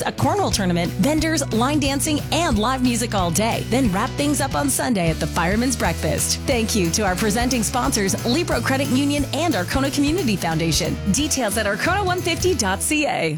a cornhole tournament, vendors, line dancing, and live music all day. Then wrap things up on Sunday at the Fireman's Breakfast. Thank you to our presenting sponsors, Libro Credit Union and Arcona Community Foundation. Details at arcona150.ca.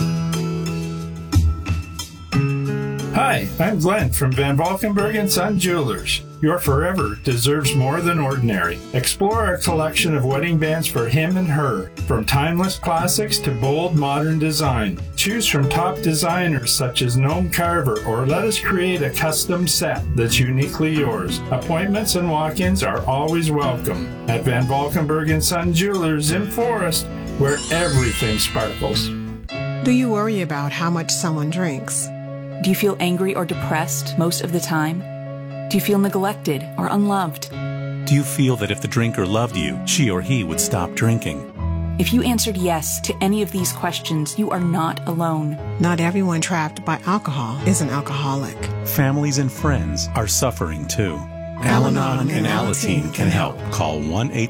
Hi, I'm Glenn from Van Valkenburg & Son Jewelers. Your forever deserves more than ordinary. Explore our collection of wedding bands for him and her, from timeless classics to bold modern design. Choose from top designers such as Noam Carver, or let us create a custom set that's uniquely yours. Appointments and walk-ins are always welcome at Van Valkenburg & Son Jewelers in Forest, where everything sparkles. Do you worry about how much someone drinks? Do you feel angry or depressed most of the time? Do you feel neglected or unloved? Do you feel that if the drinker loved you, she or he would stop drinking? If you answered yes to any of these questions, you are not alone. Not everyone trapped by alcohol is an alcoholic. Families and friends are suffering too. Al-Anon and Alateen can help. Call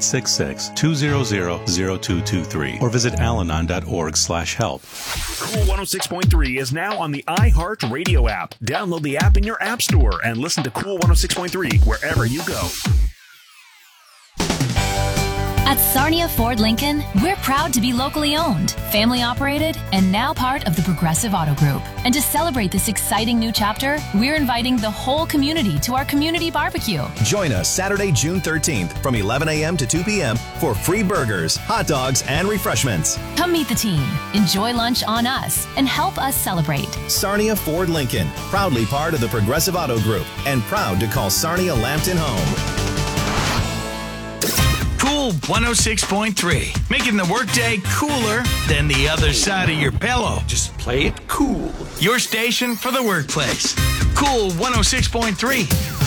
1-866-200-0223 or visit alanon.org/help. Cool 106.3 is now on the iHeart Radio app. Download the app in your app store and listen to Cool 106.3 wherever you go. At Sarnia Ford Lincoln, we're proud to be locally owned, family operated, and now part of the Progressive Auto Group. And to celebrate this exciting new chapter, we're inviting the whole community to our community barbecue. Join us Saturday, June 13th from 11 a.m. to 2 p.m. for free burgers, hot dogs, and refreshments. Come meet the team, enjoy lunch on us, and help us celebrate. Sarnia Ford Lincoln, proudly part of the Progressive Auto Group, and proud to call Sarnia Lambton home. Cool 106.3, making the workday cooler than the other side of your pillow. Just play it cool. Your station for the workplace. Cool 106.3.